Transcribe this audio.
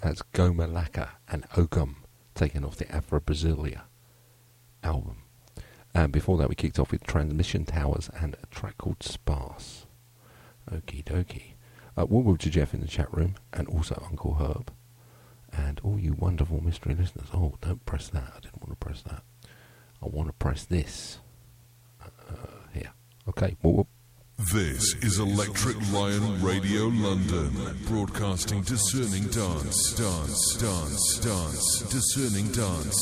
That's Goma Laka and Ogum, taken off the Afro Brasilia album. And before that we kicked off with Transmission Towers and a track called Sparse. Okie dokie. Welcome to Jeff in the chat room, and also Uncle Herb, and all you wonderful mystery listeners. Oh, don't press that. I didn't want to press that. I want to press this. Here. Okay. Whoop. This is Electric Lion Radio London, broadcasting discerning dance, discerning dance.